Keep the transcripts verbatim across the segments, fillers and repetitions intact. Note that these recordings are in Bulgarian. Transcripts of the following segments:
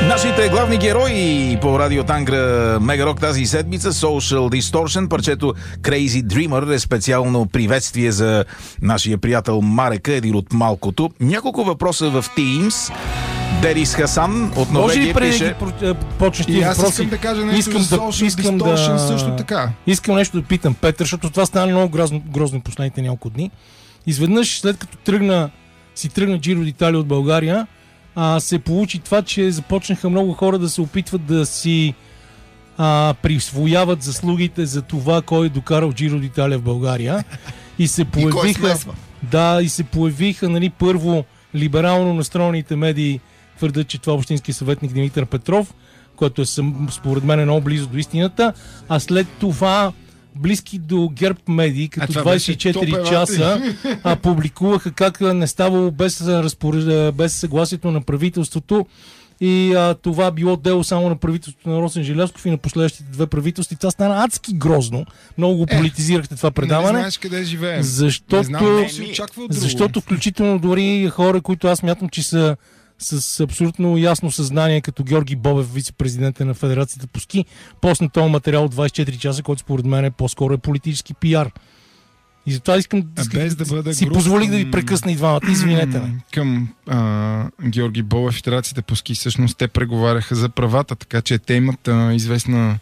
Нашите главни герои по Радио Тангра Мегарок тази седмица: Social Distortion, парчето Crazy Dreamer е специално приветствие за нашия приятел Марека, един от малкото. Няколко въпроса в Teams. Дерис Хасан от Норвегия пише... Може ли преди почнеш тия въпроси? Аз искам да кажа нещо искам за да, Social искам Distortion да, също така. Искам нещо да питам Петър, защото това стана много грозно, грозно последните няколко дни. Изведнъж, след като тръгна, си тръгна Джиро d'Италия от България, а, се получи това, че започнаха много хора да се опитват да си а, присвояват заслугите за това, кой е докарал Джиро d'Италия в България. И се появиха... да, и се появиха, нали, първо либерално настроените медии твърдят, че това е общински съветник Димитър Петров, което е според мен много близо до истината, а след това близки до ГЕРБ медии, като двайсет и четири часа, а, публикуваха как не ставало без, разпоред... без съгласието на правителството и а, това било дело само на правителството на Росен Желязков и на последващите две правителства. Това стана адски грозно. Много го политизирахте е, това предаване. Не знаеш къде живеем. Защото, знам, защото включително дори хора, които аз мятам, че са с абсолютно ясно съзнание, като Георги Бобев, вице-президент на Федерацията по ски, посна този материал от двайсет и четири часа, който според мен е по-скоро е политически пиар. И затова искам, искам без да бъда си груб, позволих да ви прекъсна и двамата. Извинете ме. Към а, Георги Бобев, Федерацията по ски, всъщност те преговаряха за правата, така че те имат а, известна...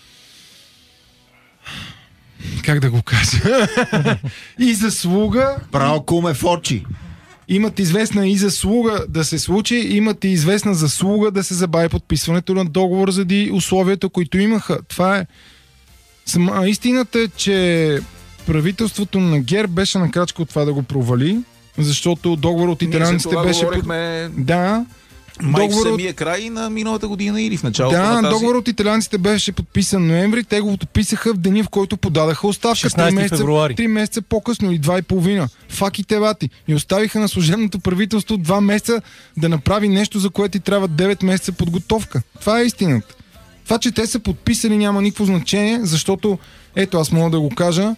Как да го кажа? и заслуга... Право куме форчи. Имат известна и заслуга да се случи, имат и известна заслуга да се забави подписването на договор заради условията, които имаха. Това е... Сама истината е, че правителството на ГЕРБ беше на крачка от това да го провали, защото договор от италианците беше... Говорихме... Да. Май договор в самия от... край на миналата година или в началото да, на тази... Да, договор от италианците беше подписан ноември, те го подписаха в деня, в който подадаха оставка. шестнайсети февруари. Три месеца по-късно и два и половина. Факите вати. И оставиха на служебното правителство два месеца да направи нещо, за което ти трябва девет месеца подготовка. Това е истината. Това, че те са подписали, няма никакво значение, защото, ето аз мога да го кажа,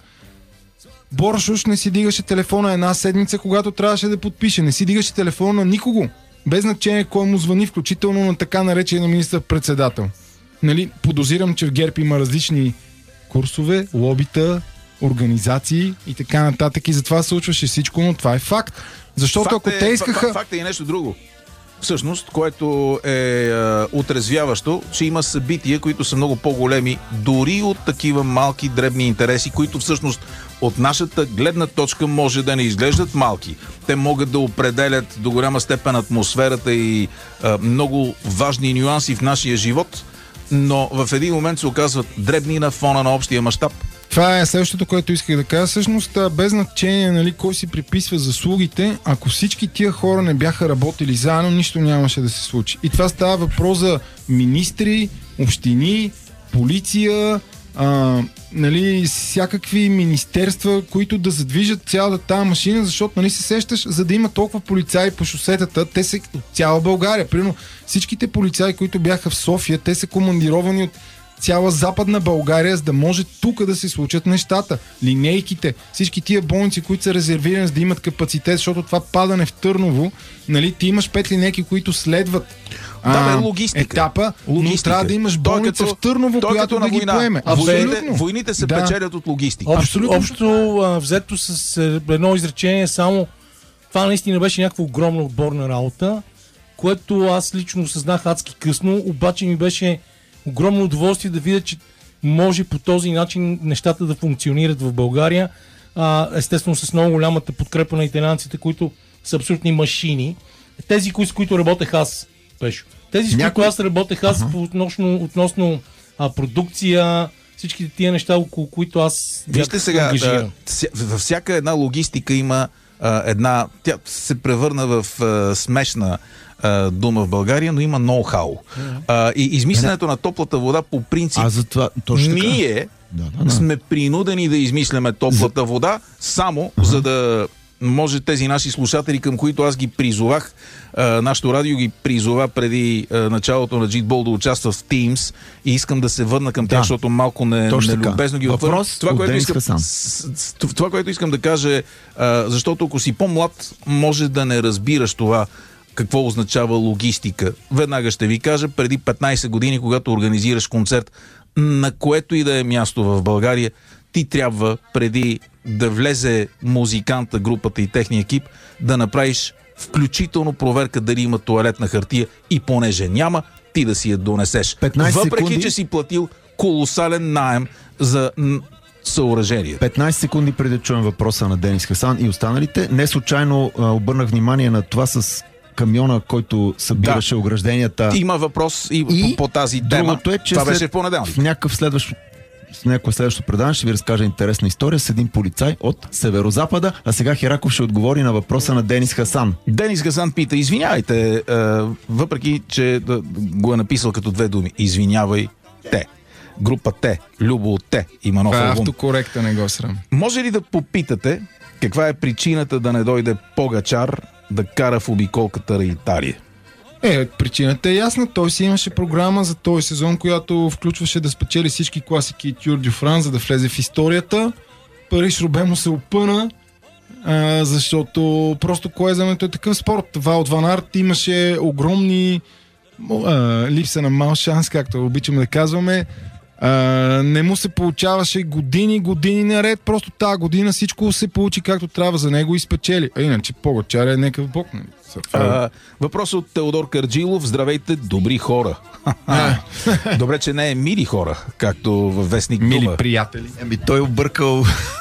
Боршуш не си дигаше телефона една седмица, когато трябваше да подпише. Не си дигаше телефона на никого. Без значение кой му звъни, включително на така наречения министър-председател. Нали, подозирам, че в ГЕРБ има различни курсове, лобита, организации и така нататък. И затова случваше всичко, но това е факт. Защото факт ако е, те искаха... Факт е и нещо друго. Всъщност, което е, е отрезвяващо, че има събития, които са много по-големи, дори от такива малки, дребни интереси, които всъщност от нашата гледна точка може да не изглеждат малки. Те могат да определят до голяма степен атмосферата и е, много важни нюанси в нашия живот, но в един момент се оказват дребни на фона на общия мащаб. Това е следващото, което исках да кажа. Всъщност, без значение, нали, кой си приписва заслугите, ако всички тия хора не бяха работили заедно, нищо нямаше да се случи. И това става въпрос за министри, общини, полиция, а, нали, всякакви министерства, които да задвижат цялата тази машина, защото, нали, се сещаш, за да има толкова полицаи по шосетата, те са от цяла България. Примерно всичките полицаи, които бяха в София, те са командировани от цяла Западна България, за да може тук да се случат нещата. Линейките, всички тия болници, които са резервирани, за да имат капацитет, защото това падане в Търново, нали, ти имаш пет линейки, които следват да, бе, а, логистика. етапа, логистика. Но трябва да имаш болница като, в Търново, която да ги война. поеме. Войните, войните се да. печелят от логистика. Общо, общо а, взето с едно изречение, само това наистина беше някаква огромна отборна работа, което аз лично осъзнах адски късно, обаче ми беше огромно удоволствие да видя, че може по този начин нещата да функционират в България. А, естествено с много голямата подкрепа на италианците, които са абсолютни машини. Тези, кои, с които работех аз, Пешо. Тези, с Някой... които аз работех аз uh-huh. относно, относно а, продукция, всичките тия неща, около които аз Вижте сега, да, във всяка една логистика има а, една... Тя се превърна в а, смешна Uh, дума в България, но има ноу-хау. Uh, и измисленето на топлата вода по принцип а затова, точно ние да, да, да. сме принудени да измисляме топлата вода само uh-huh. за да може тези наши слушатели, към които аз ги призовах, uh, нашото радио ги призова преди uh, началото на Джитбол да участва в Teams и искам да се върна към тях, да. защото малко не, нелюбезно ги отвърна. Това, което искам, с, с, това, което искам да кажа е, uh, защото ако си по-млад, може да не разбираш това. какво означава логистика. Веднага ще ви кажа, преди петнайсет години, когато организираш концерт, на което и да е място в България, ти трябва преди да влезе музиканта, групата и техния екип, да направиш включително проверка дали има тоалетна хартия и понеже няма, ти да си я донесеш. Въпреки, секунди... че си платил колосален наем за н- съоръжение. петнайсет секунди преди да чуем въпроса на Денис Хасан и останалите. Не случайно а, обърнах внимание на това с камиона, който събираше да. огражденията. Има въпрос и, и по, по тази тема. Е, че това след, беше в понеделник. В някакъв следващ в някакво следващо предаване ще ви разкажа интересна история с един полицай от Северозапада, а сега Хераков ще отговори на въпроса на Денис Хасан. Денис Хасан пита, извинявайте, е, въпреки, че да, го е написал като две думи, извинявай те. Група Те, Любо от Те, има нов албум. Това е автокоректа, не го срам. Може ли да попитате каква е причината да не дойде Погачар да кара в обиколката на Италия? Е, причината е ясна. Той си имаше програма за този сезон, която включваше да спечели всички класики Тюр дю Франс, за да влезе в историята. Париж Робе му се опъна, а, защото просто коезането е такъв спорт. Ваут Ван Арт имаше огромни а, липса на мал шанс, както обичаме да казваме. А, не му се получаваше години, години наред. Просто тази година всичко се получи както трябва за него и спечели. А иначе Погачар е някакъв бог. А, въпрос от Теодор Карджилов. Здравейте, добри хора. Добре, че не е мили хора, както във вестник Дума. Мили приятели. Еми той объркал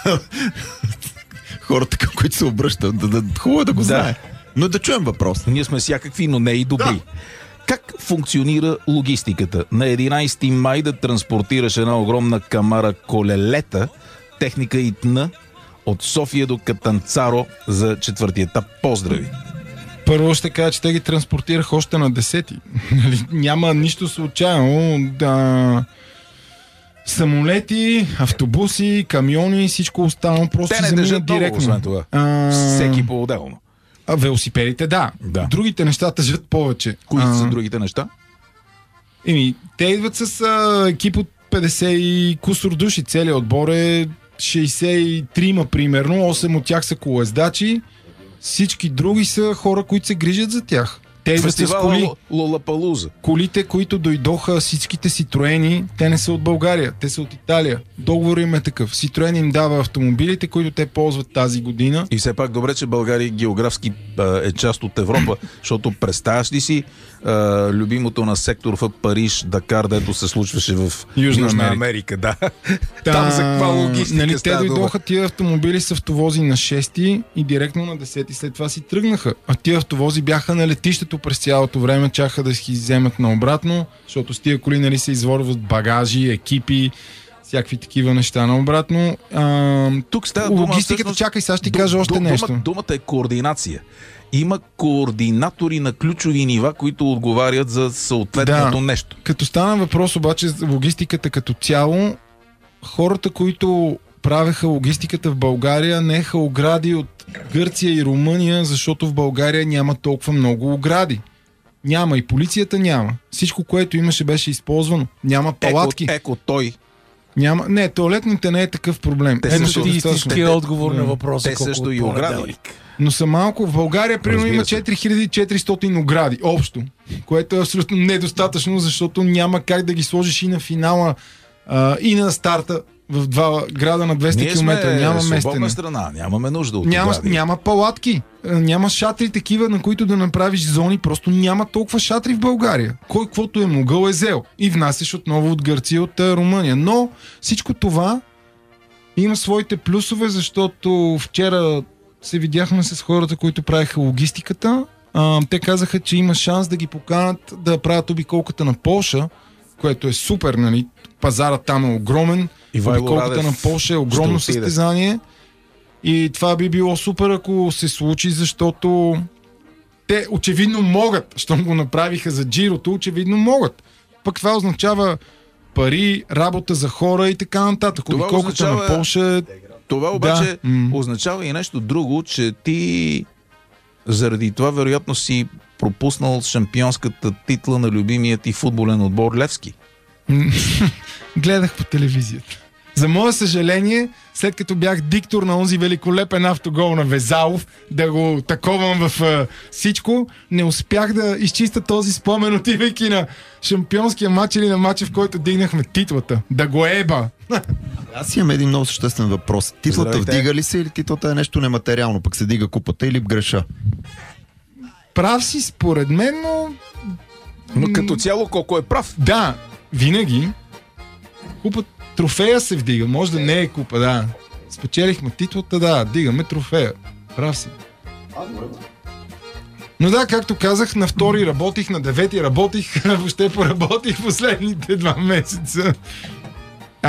хората, към които се обръща. Да, да, хубаво е да го да. знае. Но да чуем въпрос. Ние сме всякакви, но не и добри. Да. Как функционира логистиката? На единайсети май да транспортираш една огромна камара колелета, техника и тна, от София до Катанцаро за четвърти етап. Поздрави! Първо ще кажа, че те ги транспортирах още на десети. Няма нищо случайно. Да... Самолети, автобуси, камиони, всичко останало просто те не замина директно. Освен това. А... Всеки по-отделно. А велосипедите, да. да. Другите неща тъжат повече. Кои а... са другите неща? Еми, те идват с а, екип от петдесет и кусор души. Целият отбор е шейсет и три примерно. осем от тях са колоездачи. Всички други са хора, които се грижат за тях. Те идват с коли. Лолапалуза. Колите, които дойдоха, всичките Ситроени, те не са от България, те са от Италия. Договор им е такъв. Ситроен им дава автомобилите, които те ползват тази година. И все пак добре, че България географски а, е част от Европа, защото представяш ли си а, любимото на сектор в Париж, Дакар, дето се случваше в Южна, Южна Америка. Америка да. Та, Там за каква логистика нали, те дойдоха дума? Тия автомобили с автовози на шести и директно на десети след това си тръгнаха. А тия автовози бяха на летището през цялото време, чаха да си вземат наобратно, защото с тия коли нали, се изворват багажи, екипи, всякакви такива неща наобратно. А, Тук става дума, логистиката, всъщност, чакай, сега ще ти дум, кажа още дум, нещо. Думата, думата е координация. Има координатори на ключови нива, които отговарят за съответното да, нещо. Като стана въпрос обаче за логистиката като цяло, хората, които правеха логистиката в България, нееха огради от Гърция и Румъния, защото в България няма толкова много огради. Няма и полицията няма. Всичко, което имаше, беше използвано. Няма палатки. Еко, еко той. Няма... Не, туалетните не е такъв проблем. Те също ти истинския отговор на въпроса. Те също и огради. Но са малко. В България, примерно, има четири хиляди и четиристотин огради. Общо. Което е абсолютно недостатъчно, защото няма как да ги сложиш и на финала, а, и на старта в два града на двеста километра. Няма местене. Страна, нямаме нужда от няма, няма палатки, няма шатри такива, на които да направиш зони. Просто няма толкова шатри в България. Кой каквото е могъл е взел. И внасяш отново от Гърция, от Румъния. Но всичко това има своите плюсове, защото вчера се видяхме с хората, които правиха логистиката. А, те казаха, че има шанс да ги поканат да правят обиколката на Полша, което е супер, нали? Пазарът там е огромен. Обиколката на Полша е огромно състезание. И това би било супер, ако се случи, защото те очевидно могат. Щом го направиха за Джирото, очевидно могат. Пък това означава пари, работа за хора и така нататък. Обиколката означава... на Полша... Това обаче да. означава и нещо друго, че ти заради това вероятно си пропуснал шампионската титла на любимия ти футболен отбор Левски. Гледах по телевизията. За мое съжаление, след като бях диктор на онзи великолепен автогол на Везалов, да го таковам в а, всичко, не успях да изчиста този спомен, отивайки на шампионския матч или на матча, в който дигнахме титлата. Да го еба! Аз имам един много съществен въпрос. Титлата Здравейте. вдига ли се или титлата е нещо нематериално, пък се дига купата или греша? Прав си според мен, но... Но като цяло колко е прав. Да, винаги купа, трофея се вдига. Може да не е купа, да. Спечелихме титлата, да, дигаме трофея. Прав си. Но да, както казах, на втори работих, на девети работих, въобще поработих последните два месеца. А,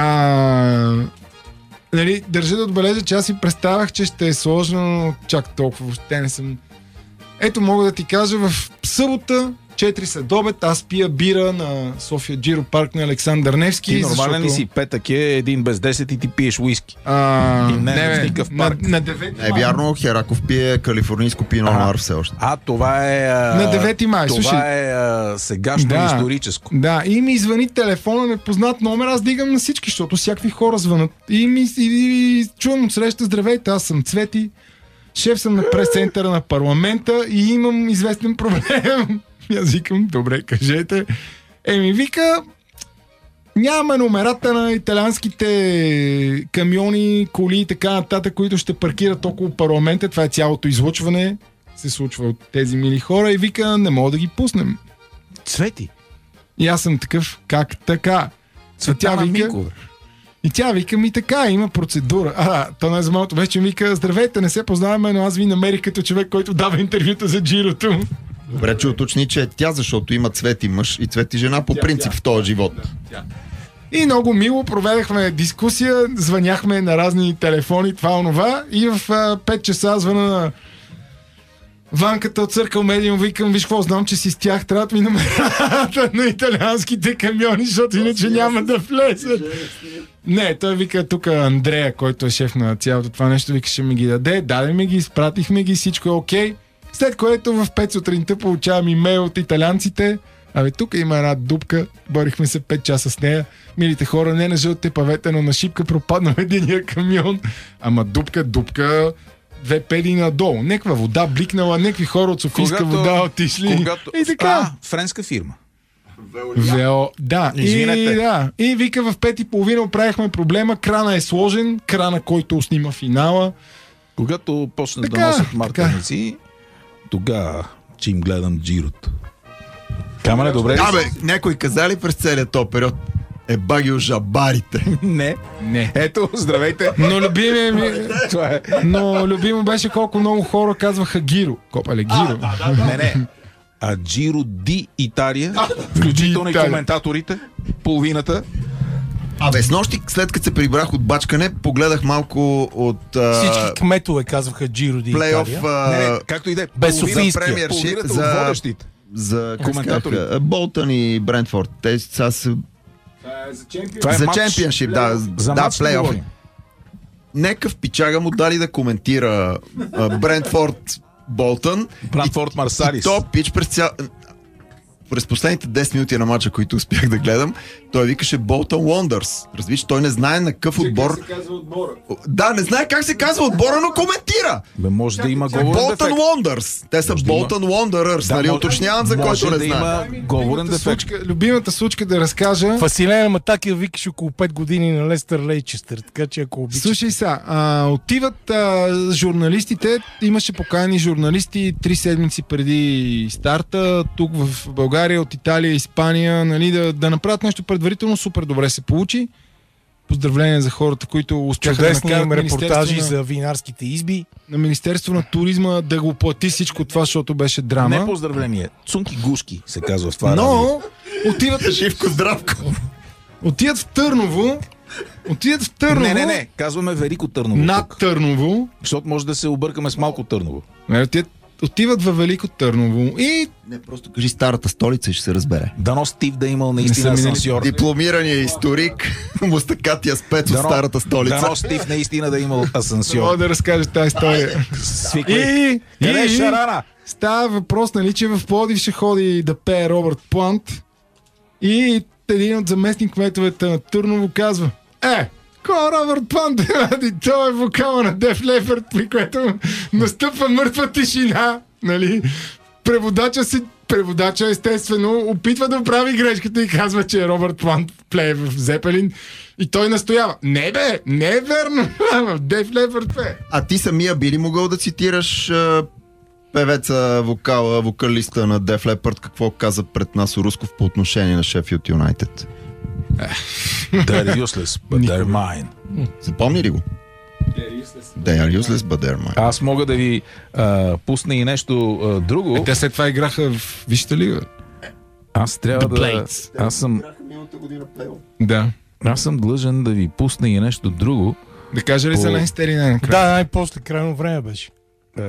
нали, държа да отбележа, че аз си представях, че ще е сложно, но чак толкова въобще не съм. Ето мога да ти кажа, в събота четири след обед, аз пия бира на София Джиро парк на Александър Невски. Ти нормален защото... ли си? Петък е един без десет и ти пиеш уиски. А, И не, не, в бе, никакъв на, парк. на девети Е вярно, Хераков пие калифорнийско пино Ага. нуар все още. А, това е... А, На девети май, това слушай. е а, сегашно Да. историческо. Да, и ми звъни телефона, непознат номер, аз дигам на всички, защото всякакви хора звънат. И ми и, и, и чувам от среща, здравейте, аз съм Цвети, шеф съм на прес-центъра на парламента и имам известен проблем. И аз викам, добре, кажете. Еми, вика, нямаме номерата на италианските камиони, коли и така нататък, които ще паркират около парламента. Това е цялото излъчване. Се случва от тези мили хора и вика, не мога да ги пуснем. Цвети. И аз съм такъв, как така? Цветана вика- Микова. И тя вика ми така, има процедура. А, то не е за малото беше, че ми вика, здравейте, не се познаваме, но аз ви намерих като човек, който дава интервюта за Джирото. Добре, че уточни, че е тя, защото има Цвети мъж и Цвети жена по принцип в този живот. И много мило проведахме дискусия, звъняхме на разни телефони, това онова, и в а, пет часа звъна на Ванката от Църкъл Медиум, викам, виж какво, знам, че си с тях, трябва да ми номерата на италианските камиони, защото иначе няма да влезат. Не, той вика тук Андрея, който е шеф на цялото това нещо, вика, ще ми ги даде, даде ми ги, изпратихме ги, всичко е окей. След което в пет сутринта получавам имейл от италианците. Абе, тук има една дупка, борихме се пет часа с нея. Милите хора, не на жълтите павета, но на шипка пропадна в единия камион. Ама дупка, дупка, две педи надолу. Неква вода бликнала, некви хора от Софийска Когато- вода отишли. Когато... И така. А, френска фирма. Вео, да. И, Извинете. да. И вика в пет и половина оправихме проблема. Крана е сложен, крана, който снима финала. Когато почнат Така, да носят така. мартеници, тогава, че им гледам Джирото. Камене, добре ли? Абе, някой каза ли през целият този период? Е багил жабарите. Не. Не. Ето, здравейте. Но любимия ми... Това е. Но любимо беше колко много хора казваха Гиро. Копале, Гиро. Не, не. А Джиро Ди Италия, включително и Италия. коментаторите, половината. Абе, с нощи, след като се прибрах от бачкане, погледах малко от а, Всички кметове казваха Джиро ди плейоф Италия. а, Не, не, както и да е. Без половина- Софийския. половината Премиершип от за- водещите. за Коментатори. коментатори. Болтън и Брентфорд. Те сега са Това е за матч. чемпионшип, да, За да, матч ли плейоф. говорим? Нека в пичага му дали да коментира а, Брентфорд Болтън. Брантфорд Марсалис. То пич през цял... През последните десет минути на матча, които успях да гледам, той викаше Болтън Уондърс. Разбираш, той не знае на какъв отбор... Да, не знае как се казва отбора, но коментира! Бе, може да има говорен Болтън дефект. Уондърс. Те са Може да има. Болтън Уондърърс, Да, нали? може- Уточнявам за може който не да знае. има говорен дефект. Случка, любимата случка да разкажа. Василена Матакия викаш около пет години на Лестър Лейчестър, така че ако обичаш... Слушай са, а, отиват а, журналистите, имаше поканени журналисти три седмици преди старта, тук в България, от Италия, Испания, нали, да, да направят нещо предварително, супер добре се получи. Поздравления за хората, които успяха да Чудесни накарат им репортажи Министерство на, за винарските изби. на Министерство на туризма да го плати всичко това, защото беше драма. Не поздравление. Цунки Гушки се казва в това радио. Но отиват, Живко Здравко. отиват в Търново, отиват в Търново, Не, не, не. Казваме Велико Търново. над тук. Търново, Защото може да се объркаме с Малко Търново. не, отиват, отиват във Велико Търново и Не, просто кажи старата столица и ще се разбере. Дано Стив да е имал Не наистина са минали- асансьор. Дипломираният историк, мустакатия спец от Дано- старата столица. Дано Стив наистина да е имал мога асансьор. да разкажа тази история. Свиквай. И, Къде е и Шарана? става въпрос, нали, че в Пловдив ще ходи да пее Робърт Плант и един от заместник кметовете на Търново казва: Е, Ко Робърт Плант, и той е вокала на Def Leppard, при което настъпва мъртва тишина, нали? Преводача си, преводача естествено опитва да прави грешката и казва, че Робърт Плант плее в Зепелин и той настоява. Не бе, не е верно, в Def Leppard пее. А ти самия би ли могъл да цитираш а, певеца, вокала, вокалиста на Def Leppard, какво каза пред нас Русков по отношение на Шеффилд Юнайтед? They're useless, but they're mine. Запомни ли го? They are useless, but they're mine. Аз мога да ви а, пусна и нещо а, друго. Е, те след това играха в Висшата лига. Аз трябва The да... Blades. Аз съм, Да. аз съм длъжен да ви пусна и нещо друго. Да кажа ли По- за най-стери най-накрая? Да, най-после крайно време беше. А,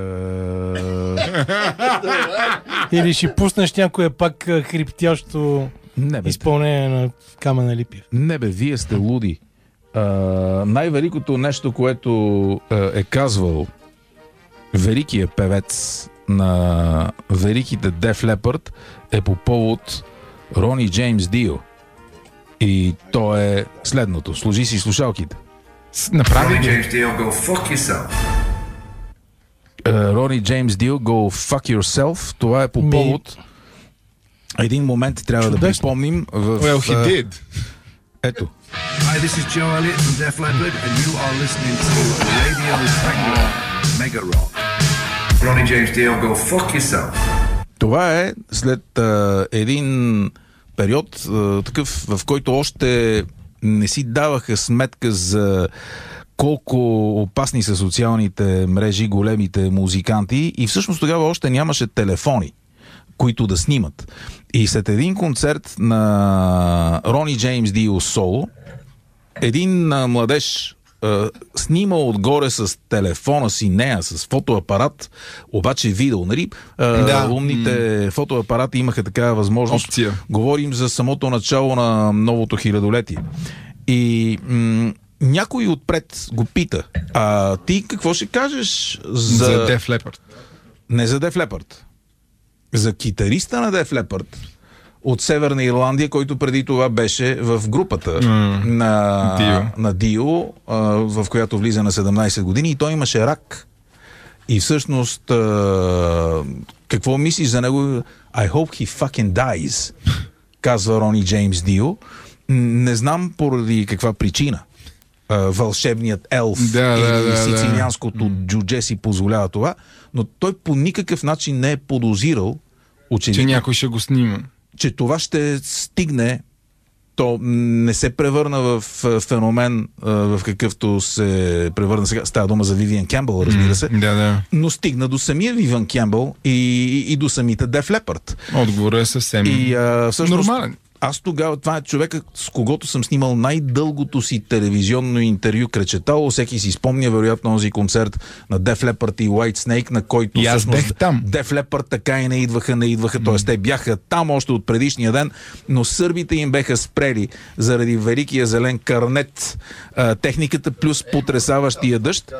Или ще пуснеш някое пак а, хриптящо не, бе, изпълнение на Камена Липиев. не бе, вие сте луди. А, най-великото нещо, което а, е казвал великият певец на великите Def Leppard е по повод Рони Джеймс Дио. И то е следното. Сложи си слушалките. С- Направи Ronnie ги. James Dio, go fuck yourself. Рони Джеймс Дио, Go Fuck Yourself. Това е по Ми- повод един момент трябва да Чудесно. припомним в... Well, he а, did. Ето. Hi, this is Joe Elliott from Def Leppard, and you are listening to Radio Rectangular Mega Rock. Ronnie James Dio, go fuck yourself. Това е след а, един период, а, такъв, в който още не си даваха сметка за колко опасни са социалните мрежи, големите музиканти, и всъщност тогава още нямаше телефони, които да снимат. И след един концерт на Рони Джеймс Дио соло, един а, младеж а, снимал отгоре с телефона си, нея, с фотоапарат, обаче видео, нали? А, Да. умните фотоапарати имаха такава възможност. Опция. Говорим за самото начало на новото хилядолетие. И м- някой отпред го пита: а ти какво ще кажеш за... За Def Leppard. Не за Def Leppard. За китариста на Def Leppard от Северна Ирландия, който преди това беше в групата Mm. на Dio. на Дио, а, в която влиза на седемнайсет години, и той имаше рак. И всъщност а, какво мислиш за него? I hope he fucking dies, казва Рони Джеймс Дио. М, Не знам поради каква причина. А, вълшебният елф Да, да, или да, да. сицилианското джудже си позволява това, но той по никакъв начин не е подозирал, Че очевидно, някой ще го снима. че това ще стигне, то не се превърна в а, феномен, а, в какъвто се превърна сега. Става дума за Вивиан Кембъл, разбира се. Да, да. Но стигна до самия Вивиан Кембъл и, и до самите Def Leppard. Отговорът е съвсем И а, всъщност, нормален. аз тогава, това е човека, с когото съм снимал най-дългото си телевизионно интервю, кречетало. Всеки си спомня вероятно този концерт на Def Leppard и White Snake, на който И аз всъщност бех там. Def Leppard така и не идваха, не идваха, т.е. те бяха там още от предишния ден, но сърбите им беха спрели заради великия зелен карнет, а, техниката плюс потресаващия дъжд.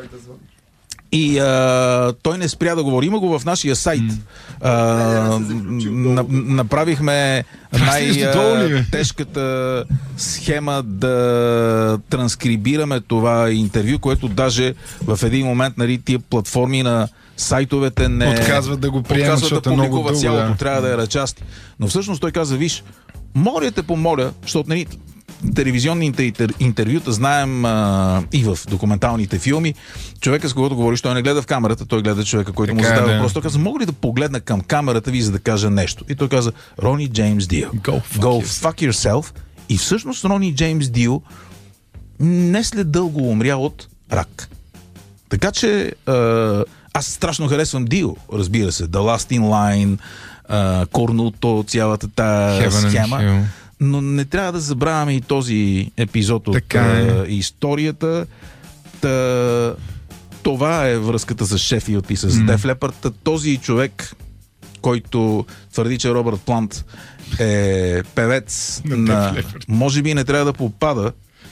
И а, той не спря да говори. Има го в нашия сайт. А, на, направихме долу ли, бе? най-тежката схема да транскрибираме това интервю, което даже в един момент, нали, тия платформи на сайтовете не Отказват да го приемат, отказват защото да е много публикуват дълго, цялото, да. трябва да е ръчасти. Но всъщност той каза: виж, моля те помоля, защото, нали, телевизионните интер, интервюта знаем а, и в документалните филми, човека, с когото говориш, той не гледа в камерата, той гледа човека, който му Така е, задава да. въпрос. Той каза: мога ли да погледна към камерата ви, за да кажа нещо? И той каза: Рони Джеймс Дио. Go fuck Go yourself. fuck yourself. И всъщност Рони Джеймс Дио не след дълго умря от рак. Така че а, аз страшно харесвам Дио, разбира се. The Last in Line, а, Корнуто, цялата тая Heaven and схема. Hell. Но не трябва да забравяме и този епизод от Така е. а, историята. Та, това е връзката с Шефилд и с mm. Def Leppard. Та, този човек, който твърди, че Робърт Плант е певец На на... Def Leppard. Може би не трябва да попада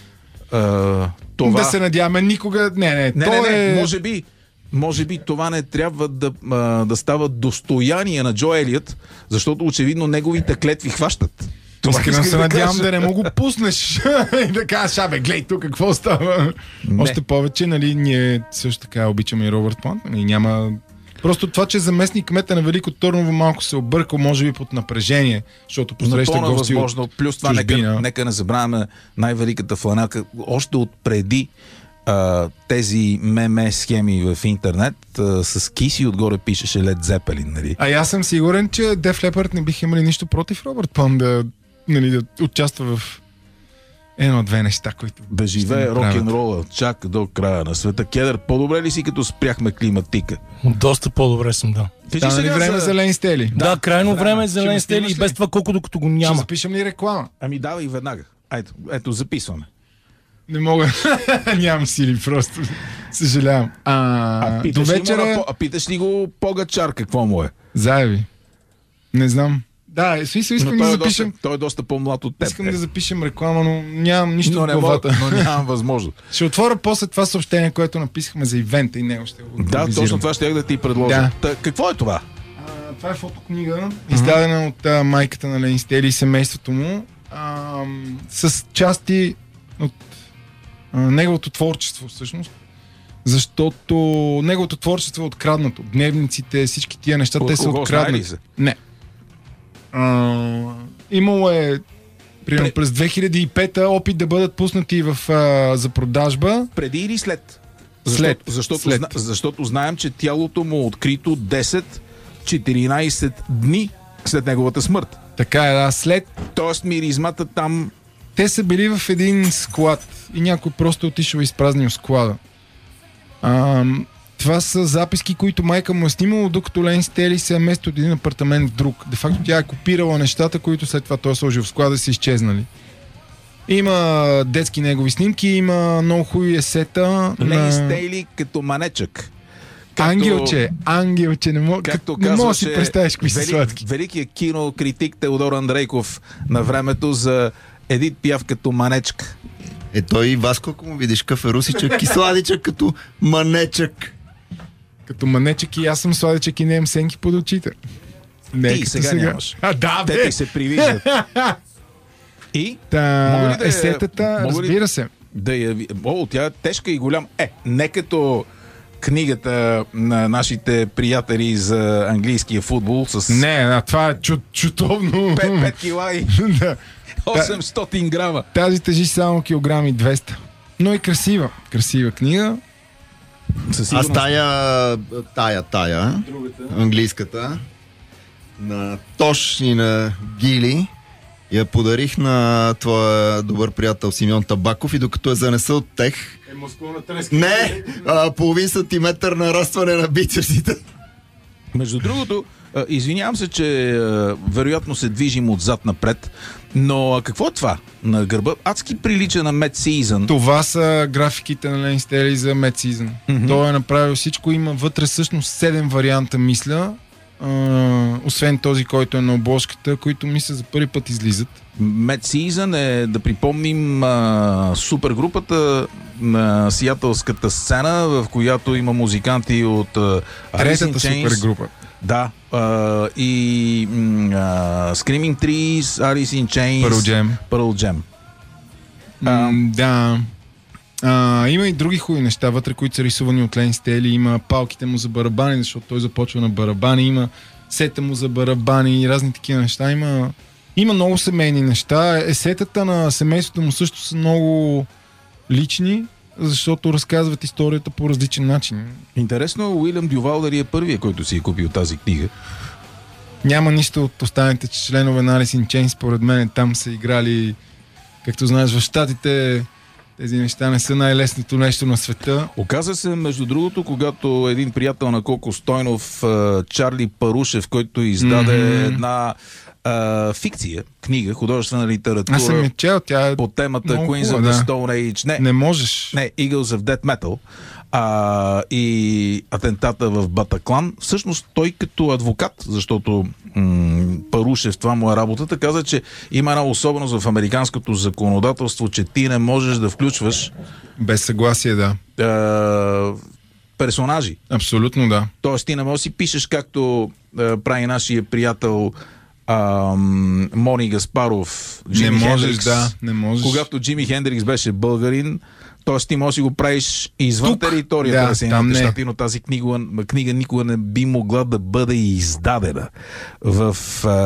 а, това... Да се надяваме никога... Не, не, Не, то не, не, е... може би, може би това не трябва да, а, да става достояние на Джо Елиот, защото очевидно неговите клетви хващат. Това Искрено исках се да надявам кажа. да не му го пуснеш и да кажеш, абе, гледай тук какво става. Не. Още повече, нали, ние също така обичаме и Робърт Плант, нали, няма... Просто това, че заместник кмета на Велико Търново малко се объркал, може би под напрежение, защото посреща Напълно гости възможно. от Плюс това, нека, чужбина. нека не забравяме най-великата фланелка. Още от преди а, тези меме схеми в интернет а, с киси отгоре пишеше Led Zeppelin, нали? А и аз съм сигурен, че Def Leppard не биха имали нищо против Робърт Плант да, нали, да участва в едно-две неща, които Да ще живее направят. рок-н-рола чак до края на света. Кедър, по-добре ли си като спряхме климатика? Доста по-добре съм, да. Кажи Стана ли сега време за Лейн Стели? Да, да крайно време. време е за Ще Лен ме Стели снимаш и ли? без това колко докато го Ще няма. запишем ли реклама? Ами давай веднага. Ето, ето записваме. Не мога. Нямам сили, просто. Съжалявам. А, А, до питаш, ли му вечера... на, По- а питаш ли го Погачар какво му е? Заеви. Не знам. Да, в смисъл искам Но да той, е запишем... доста, той е доста по-млад от теб. Искам е. да запишем реклама, но нямам нищо но, в не мога, главата. но нямам възможност. Ще отворя после това съобщение, което написахме за ивента и него ще го Да, импровизирам. точно това ще я да ти предложа. Да. Та, какво е това? А, това е фотокнига, издадена от а, майката на Лейн Стели и семейството му, а, с части от а, неговото творчество всъщност. Защото неговото творчество е откраднато. Дневниците, всички тия неща, От те са кого, знае ли откраднати. се? Не. А, имало е примерно Пре- през две хиляди и пета опит да бъдат пуснати в, а, за продажба. Преди или след? След. Защото, защото, След. Зна, защото знаем, че тялото му е открито десет-четиринайсет дни след неговата смърт. Така е, да, след. Тоест миризмата там... Те са били в един склад и някой просто е отишъл и изпразнил склада. А, това са записки, които майка му е снимала, докато Лейн Стели се е местил от един апартамент в друг. Де факто тя е копирала нещата, които след това той е сложил в склада и са изчезнали. Има детски негови снимки, има много хубави есета. Лейн на... Стейли като манечък. Ангелче, ангелче, не мога, Както как, не мога да си казваше представиш кои са вели- сладки. великият кинокритик Теодор Андрейков на времето за Едит Пиаф като манечка. Е, той и Васко, ако му видиш каферусичък и сладичък като манечък. Като манечек и аз съм сладичък и не имам сенки под очите. Не, Ти като сега нямаш. А, да, Те бе! ти се привиждат. И Та, Мога ли да я- есетата, мога ли- разбира се. да я... ви- О, тя е тежка и голям. Е, не като книгата на нашите приятели за английския футбол с Не, а, това е чу, чутовно. пет кила и Да. осемстотин грама. Тази тежи само килограм и двеста. Но и красива. Красива книга. Със Аз сигурност. тая, тая, тая, английската, на Тош и на Гили, я подарих на твоя добър приятел Симеон Табаков и докато я занеса от тех, не, а, половин сантиметър нарастване на бицепсите. Между другото, а, извинявам се, че а, вероятно се движим отзад напред, но а, какво е това на гърба? Адски прилича на Mad Season. Това са графиките на Лейн Стели за Mad Season. Мгм. Той е направил всичко. Има вътре всъщност седем варианта, мисля. А, освен този, който е на обложката, които мисля за първи път излизат. Mad Season е, да припомним, а, супергрупата на сиатълската сцена, в която има музиканти от а, Alice in Третата Chains. супергрупа. Да. А, и м, а, Screaming Trees, Alice in Chains, Pearl Jam. Pearl Jam. М, да. А, има и други хубави неща вътре, които са рисувани от Лейн Стели. Има палките му за барабани, защото той започва на барабани. Има сета му за барабани и разни такива неща. Има, има много семейни неща. Есетата на семейството му също са много лични, защото разказват историята по различен начин. Интересно, Уилям Дювал дали е първият, който си е купил тази книга. Няма нищо от останалите членове на Alice in Chains, според мен там са играли, както знаеш, в Щатите тези неща не са най-лесното нещо на света. Оказа се, между другото, когато един приятел на Коко Стойнов, а, Чарли Парушев, който издаде Мгм. една а, фикция, книга, художествена литература Аз съм я чел, тя е... по темата много Queens of хубава, the да. Stone Age. Не, Не можеш. не, Eagles of Death Metal а, и атентата в Батаклан. Всъщност той като адвокат, защото м- Парушев, това му е работата, каза, че има една особеност в американското законодателство, че ти не можеш да включваш Без съгласие, да. а, персонажи. Абсолютно да. Тоест ти не можеш да си пишеш както а, прави нашия приятел ам, Мони Гаспаров, Джими Не можеш, Хендрикс. да, не можеш. Когато Джими Хендрикс беше българин, т.е. ти можеш да си го правиш извън Тук, територията да, на Съединените там не. щати, но тази книга, книга никога не би могла да бъде издадена в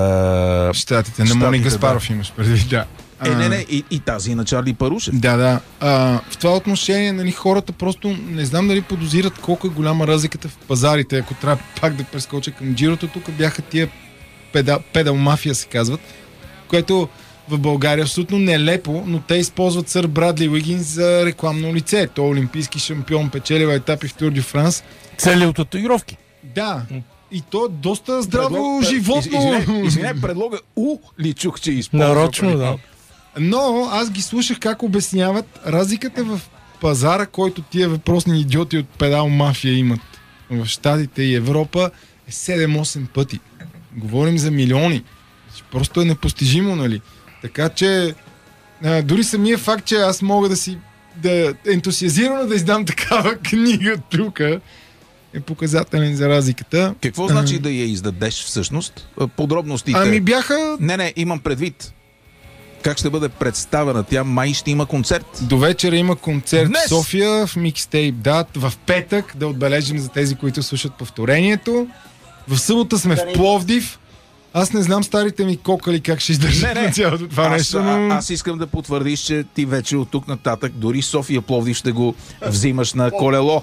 а, Щатите, на Щатите, Мони да. Гаспаров имаш преди, да. Е, А, не, не, и, и тази на Чарли Парушев. Да, да. А, в това отношение, нали, хората просто не знам дали подозират колко е голяма разликата в пазарите. Ако трябва пак да прескоча към Джирото, тук бяха тия педал, педал мафия се казват, което в България е абсолютно нелепо, но те използват сър Брадли Уигинс за рекламно лице. Той е олимпийски шампион, печелива етапи в Тур дю Франс. Цели от татуировки. Да. И то е доста здраво Предлог- животно. Извинявай, извинявай, предлога У ли чух, че използва. Нарочно, да. Но аз ги слушах как обясняват разликата в пазара, който тия въпросни идиоти от педал мафия имат в Щатите и Европа е седем-осем пъти. Говорим за милиони. Просто е непостижимо, нали? Така че а, дори самия факт, че аз мога да си да ентусиазирано да издам такава книга тук е показателен за разликата. Какво значи да я издадеш всъщност? Подробностите. Ами бяха Не, не, имам предвид. Как ще бъде представена тя? Май ще има концерт. до вечера има концерт Днес? в София, в Микстейп Дат, в петък, да отбележим за тези, които слушат повторението. В събота сме в Пловдив. Аз не знам старите ми кокали как ще издържат Не, не. на цялото това Аз, нещо, а, но... аз искам да потвърдиш, че ти вече от тук нататък дори София Пловдив ще го взимаш на колело.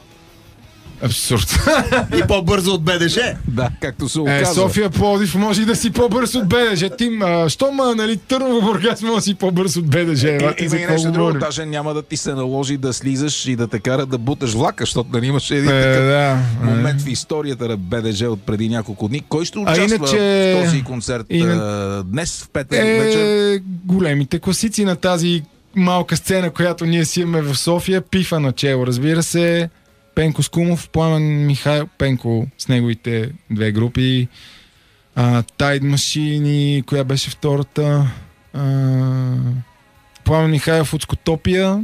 Абсурд. И по-бързо от БДЖ. Да, както се Е, оказва. София Пловдив може и да си по-бърз от БДЖ. Тим, а, що ма, нали, Търново Бургас може да си по-бърз от БДЖ. Е, Елате, има за и какво нещо друго, говорим? даже няма да ти се наложи да слизаш и да те кара да буташ влака, защото нали имаше един Е, такъв да. момент в историята на БДЖ от преди няколко дни. Кой ще участва иначе- в този концерт ина- а, днес в петък вечер? Е, големите класици на тази малка сцена, която ние си имаме в София. Пифа начело, разбира се. Пенко Скумов, Пламен Михаил Пенко с неговите две групи. А, Тайд Машини, коя беше втората? А, Пламен Михайлов от Скотопия.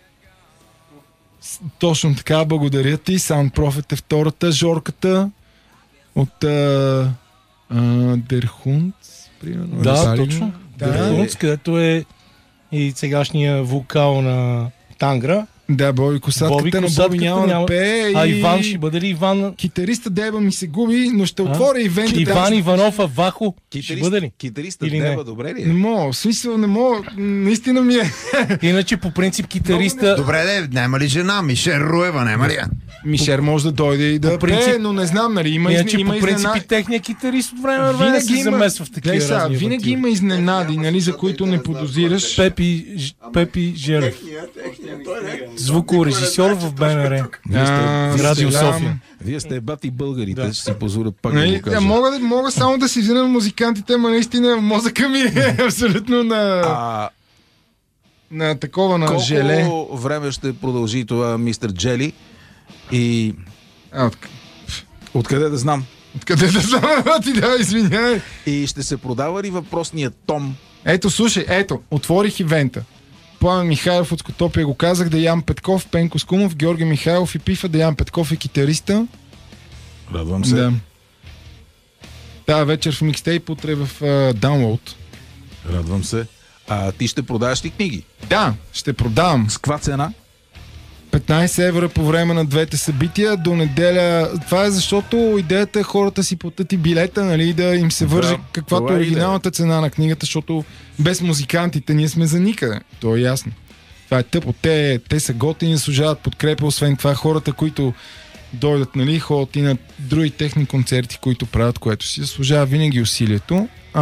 С- Точно така, благодаря ти. Sound Prophet е втората. Жорката от а, а, Дерхунц, примерно. Да, Разбрали ли? точно. Да. Дерхунц, където е и сегашния вокал на Тангра. Да, Боби Косатката, Боби на Боби Косатката няма да няма- пее. А и... Иван ще бъде ли Иван? Китариста Деба ми се губи, но ще отворя ивента. Иван Иванов Авахо ще Китарист- бъде ли? Китариста Или не? Дева, добре ли? Не е? мога, в смисъл не мога, наистина ми е. Иначе по принцип китариста... Добре, де, няма ли жена? Мишер Руева, няма ли я? Мишер може да дойде и да По принцип- пее, но не знам, нали, има, из... Иначе има по принцип изненади. и техният китарист от време на време Винаги се има, замесва в Гледай такива сега, разни винаги авантюри. има изненади, нали, за които не подозираш. Пепи, Ж- Пепи Желев. Звукорежисьор в БНР. Вие сте, А, вие Радио сте- София. Вие сте бати българите, Да. ще си позволя пак да Нали, го кажа. а, мога, да- мога само да си взема музикантите, ма наистина мозъка ми е абсолютно на, А на такова, на колко желе. време ще продължи това мистер Джели и А, от... откъде да знам? Откъде да знам, а, ти да, извиняй. И ще се продава ли въпросният том? Ето, слушай, ето, отворих ивента. Пламен Михайлов от Скотопия го казах, Деян Петков, Пенко Скумов, Георги Михайлов и Пифа, Деян Петков е китариста. Радвам се. Да. Тая вечер в микстейп, утре в uh, Download. Радвам се. А ти ще продаваш ли книги? Да, ще продавам. С каква цена? петнайсет евро по време на двете събития до неделя. Това е защото идеята е хората си платят и билета, нали, да им се върже Да, каквато това е е оригиналната цена на книгата, защото без музикантите ние сме за никъде. То е ясно. Това е тъпо. Те, те са готини, заслужават подкрепа, освен това хората, които дойдат, нали, ходят и на други техни концерти, които правят, което си заслужава винаги усилието. А,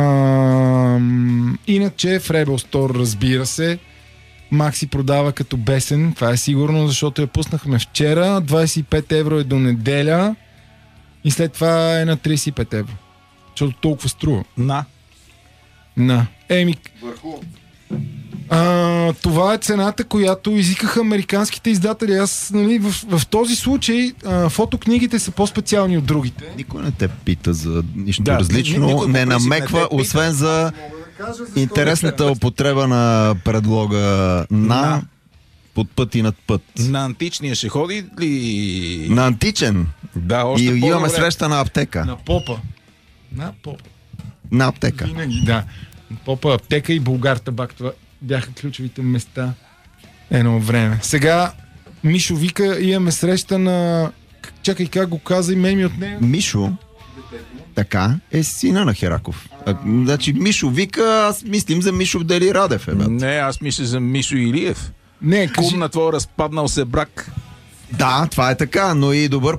иначе в Rebel Store, разбира се, Макси продава като бесен, това е сигурно, защото я пуснахме вчера, двайсет и пет евро е до неделя и след това е на трийсет и пет евро. Защото толкова струва. На. На. Еми, а, това е цената, която изикаха американските издатели. Аз, нали, в, в този случай а, фотокнигите са по-специални от другите. Никой не те пита за нищо Да, различно, никой по не принцип не намеква, те пита. освен за интересната употреба на предлога на, На. под път и над път. На античния ще ходи ли? На античен. Да, още И по-добре. имаме среща на аптека. На попа. На попа. на аптека. Винаги, да. Попа, аптека и Булгар табак, това бяха ключовите места едно време. Сега Мишо вика, имаме среща на... Чакай, как го каза и мен ми от нея. Мишо, така, е сина на Хераков. А, значи Мишо вика, аз мислим за Мишо Дели Радев, е, бе. Не, аз мисля за Мишо Илиев. Не, кажи... Кум на твой разпаднал се брак. Да, това е така, но и добър